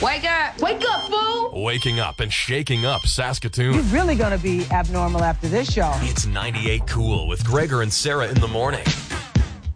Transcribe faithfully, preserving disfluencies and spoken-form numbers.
Wake up! Wake up, fool! Waking up and shaking up Saskatoon. You're really going to be abnormal after this show. It's ninety-eight Cool with Gregor and Sarah in the morning.